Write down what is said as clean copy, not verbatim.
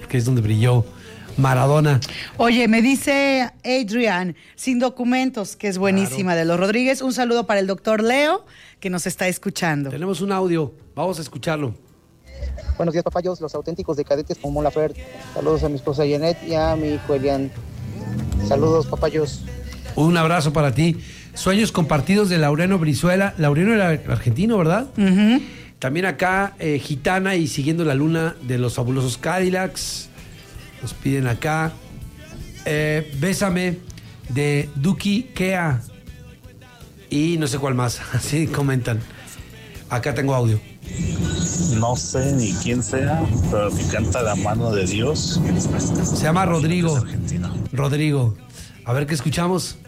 porque es donde brilló Maradona. Oye, me dice Adrián, Sin Documentos, que es buenísima, Claro. de Los Rodríguez. Un saludo para el doctor Leo, que nos está escuchando. Tenemos un audio, vamos a escucharlo. Buenos días, papayos, los auténticos decadetes como la Fer. Saludos a mi esposa Janet y a mi hijo Elian. Saludos, papayos. Un abrazo para ti. Sueños compartidos de Laureano Brizuela. Laureano era argentino, ¿verdad? Uh-huh. También acá, Gitana y Siguiendo la Luna de los Fabulosos Cadillacs. Nos piden acá. Bésame de Duki Kea. Y no sé cuál más. Así comentan. Acá tengo audio. No sé ni quién sea, pero que canta La Mano de Dios. Se llama Rodrigo. Es argentino. Rodrigo. A ver qué escuchamos.